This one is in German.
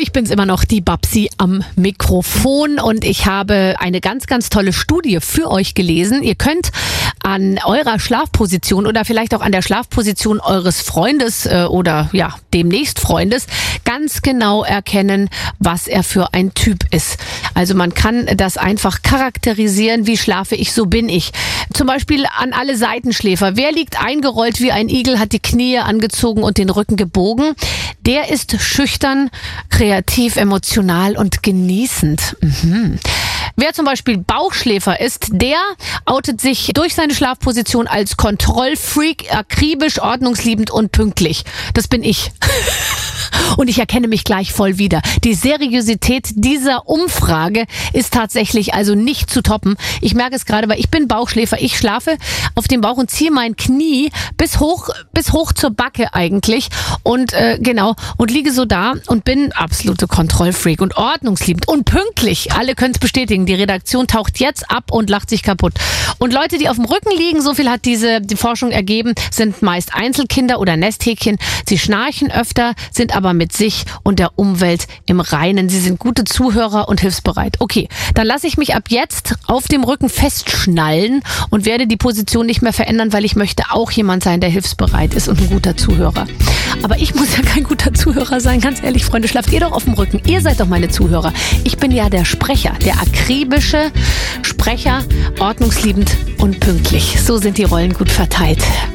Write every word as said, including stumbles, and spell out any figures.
ich bin's immer noch, die Babsi am Mikrofon und ich habe eine ganz, ganz tolle Studie für euch gelesen. Ihr könnt an eurer Schlafposition oder vielleicht auch an der Schlafposition eures Freundes äh, oder ja, demnächst Freundes ganz genau erkennen, was er für ein Typ ist. Also man kann das einfach charakterisieren, wie schlafe ich, so bin ich. Zum Beispiel an alle Seitenschläfer. Wer liegt eingerollt wie ein Igel, hat die Knie angezogen und den Rücken gebogen? Der ist schüchtern, kreativ, emotional und genießend. Mhm. Wer zum Beispiel Bauchschläfer ist, der outet sich durch seine Schlafposition als Kontrollfreak, akribisch, ordnungsliebend und pünktlich. Das bin ich. Und ich erkenne mich gleich voll wieder. Die Seriosität dieser Umfrage ist tatsächlich also nicht zu toppen. Ich merke es gerade, weil ich bin Bauchschläfer. Ich schlafe auf dem Bauch und ziehe mein Knie bis hoch, bis hoch zur Backe eigentlich. Und äh, genau, und liege so da und bin absolute Kontrollfreak und ordnungsliebend und pünktlich. Alle können es bestätigen. Die Redaktion taucht jetzt ab und lacht sich kaputt. Und Leute, die auf dem Rücken liegen, so viel hat diese die Forschung ergeben, sind meist Einzelkinder oder Nesthäkchen. Sie schnarchen öfter, sind aber mit sich und der Umwelt im Reinen. Sie sind gute Zuhörer und hilfsbereit. Okay, dann lasse ich mich ab jetzt auf dem Rücken festschnallen und werde die Position nicht mehr verändern, weil ich möchte auch jemand sein, der hilfsbereit ist und ein guter Zuhörer. Aber ich muss ja kein guter Zuhörer sein, ganz ehrlich, Freunde, schlaft ihr doch auf dem Rücken. Ihr seid doch meine Zuhörer. Ich bin ja der Sprecher, der akribische Sprecher, ordnungsliebend und pünktlich. So sind die Rollen gut verteilt.